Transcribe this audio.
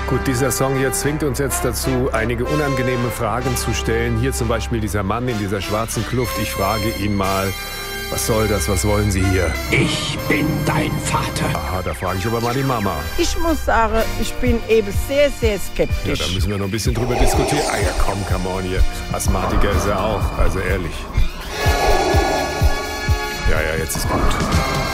Gut, dieser Song hier zwingt uns jetzt dazu, einige unangenehme Fragen zu stellen. Hier zum Beispiel dieser Mann in dieser schwarzen Kluft. Ich frage ihn mal, was soll das, was wollen Sie hier? Ich bin dein Vater. Aha, da frage ich aber mal die Mama. Ich muss sagen, ich bin eben sehr, sehr Ja, skeptisch. da müssen wir noch ein bisschen drüber diskutieren. Ah ja, komm, come on hier. Asthmatiker ist er auch, also ehrlich. Ja, jetzt ist gut.